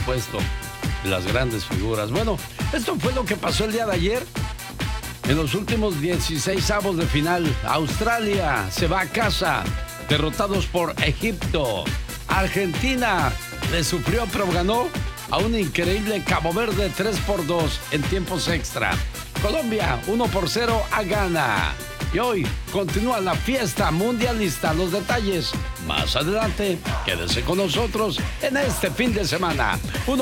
supuesto, las grandes figuras. Bueno, esto fue lo que pasó el día de ayer. En los últimos 16avos de final, Australia se va a casa, derrotados por Egipto. Argentina le sufrió, pero ganó a un increíble Cabo Verde 3-2 en tiempos extra. Colombia 1-0 a Ghana. Y hoy continúa la fiesta mundialista. Los detalles más adelante. Quédese con nosotros en este fin de semana.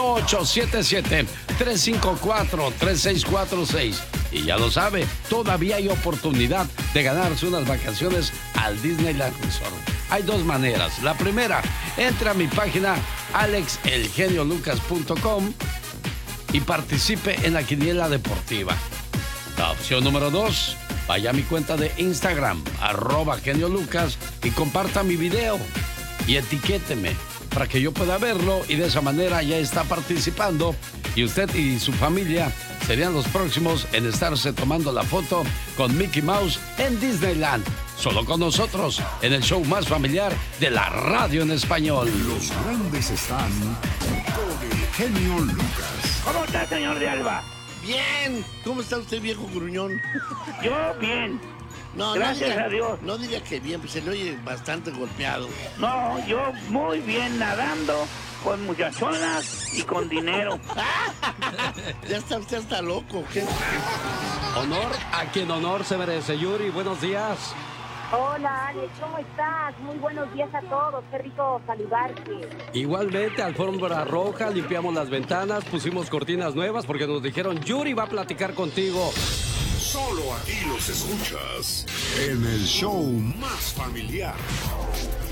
1877-354-3646. Y ya lo sabe, todavía hay oportunidad de ganarse unas vacaciones al Disneyland Resort. Hay dos maneras. La primera, entra a mi página alexelgeniolucas.com y participe en la quiniela deportiva. La opción número 2, vaya a mi cuenta de Instagram, @geniolucas, y comparta mi video y etiquéteme para que yo pueda verlo y de esa manera ya está participando y usted y su familia serían los próximos en estarse tomando la foto con Mickey Mouse en Disneyland. Solo con nosotros, en el show más familiar de la radio en español. Los grandes están con el genio Lucas. ¿Cómo está, señor de Alba? Bien. ¿Cómo está usted, viejo gruñón? Yo bien. No, Gracias a Dios. No diga que bien, pues se le oye bastante golpeado. No, yo muy bien nadando, con muchachonas y con dinero. Ya está usted hasta loco. ¿Qué? Honor a quien honor se merece. Yuri, buenos días. Hola, Alex, ¿cómo estás? Muy buenos días a todos, qué rico saludarte. Igualmente, alfombra roja, limpiamos las ventanas, pusimos cortinas nuevas porque nos dijeron, Yuri va a platicar contigo. Solo aquí los escuchas en el show más familiar.